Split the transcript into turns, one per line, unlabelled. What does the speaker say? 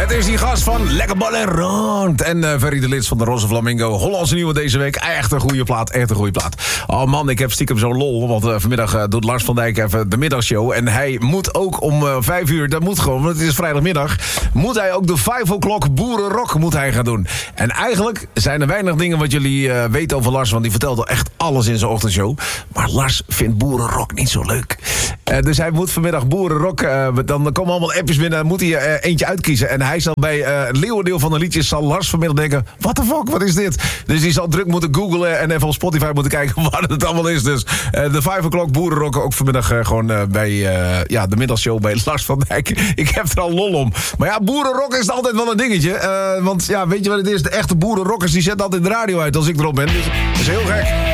Het is die gast van Lekker Ballen Rond. En Ferry de Lits van de Roze Flamingo. Hollandse nieuwe deze week. Echt een goede plaat, echt een goede plaat. Oh man, ik heb stiekem zo'n lol. Want vanmiddag doet Lars van Dijk even de middagshow. En hij moet ook om 5 uur, dat moet gewoon, want het is vrijdagmiddag, moet hij ook de 5 o'clock boerenrock moet hij gaan doen. En eigenlijk zijn er weinig dingen wat jullie weten over Lars. Want die vertelt al echt alles in zijn ochtendshow. Maar Lars vindt boerenrock niet zo leuk. Dus hij moet vanmiddag boerenrock. Dan komen allemaal appjes binnen. Dan moet hij eentje uitkiezen. En hij zal bij het leeuwendeel van de liedjes zal Lars vanmiddag denken, what the fuck, wat is dit? Dus hij zal druk moeten googlen en even op Spotify moeten kijken wat het allemaal is. Dus de 5 o'clock boerenrock ook vanmiddag gewoon bij de middagshow bij Lars van Dijk. Ik heb er al lol om. Maar ja, boerenrock is altijd wel een dingetje. Want ja, weet je wat het is? De echte boerenrockers die zetten altijd de radio uit als ik erop ben. Dus dat is heel gek.